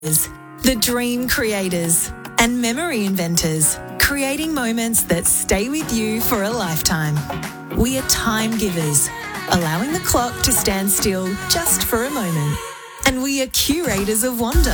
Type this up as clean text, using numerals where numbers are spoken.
The dream creators and memory inventors, creating moments that stay with you for a lifetime. We are time givers, allowing the clock to stand still just for a moment. And we are curators of wonder,